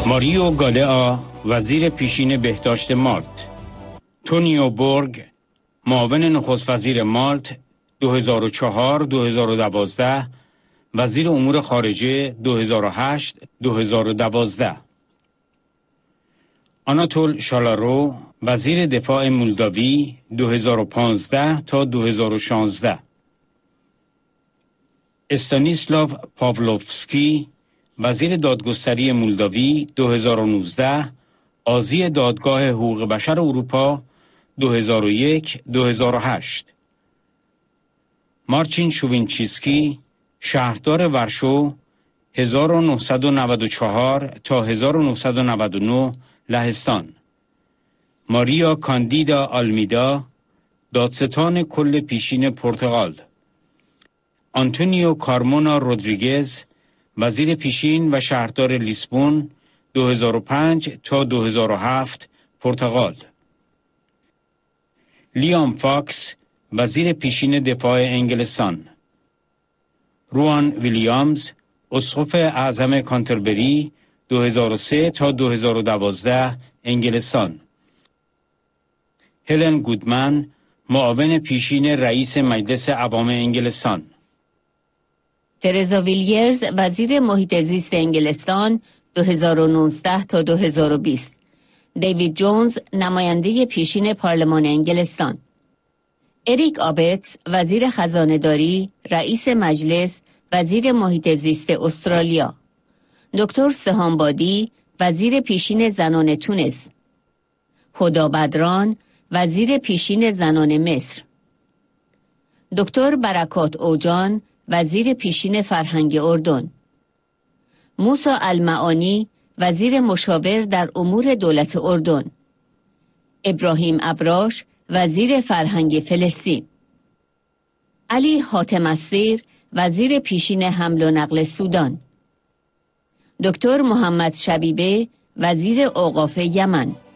ماریو گالئا وزیر پیشین بهداشت مالت. تونیو بورگ معاون نخست وزیر مالت 2004-2012، وزیر امور خارجه 2008-2012. آناتول شالارو وزیر دفاع مولداوی 2015 تا 2016. استانیسلاو پاولوفسکی وزیر دادگستری مولداوی 2019، قاضی دادگاه حقوق بشر اروپا 2001-2008. مارچین شوینچیسکی شهردار ورشو 1994 تا 1999 لهستان. ماریا کاندیدا آلمیدا دادستان کل پیشین پرتغال. آنتونیو کارمونا رودریگز وزیر پیشین و شهردار لیسبون 2005 تا 2007 پرتغال. لیام فاکس وزیر پیشین دفاع انگلستان. روان ویلیامز اسقف اعظم کانتربری 2003 تا 2012 انگلستان. هلن گودمن معاون پیشین رئیس مجلس عوام انگلستان. ترزا ویلیرز وزیر محیط زیست انگلستان 2019 تا 2020. دیوید جونز نماینده پیشین پارلمان انگلستان. اریک آبتس وزیر خزانه‌داری، رئیس مجلس، وزیر محیط زیست استرالیا. دکتر سهام بادی وزیر پیشین زنان تونس. هدا بدران وزیر پیشین زنان مصر. دکتر برکات اوجان وزیر پیشین فرهنگ اردن. موسی المعانی وزیر مشاور در امور دولت اردن. ابراهیم ابراش وزیر فرهنگ فلسطین. علی حاتم السیر وزیر پیشین حمل و نقل سودان. دکتر محمد شبیبه وزیر اوقاف یمن.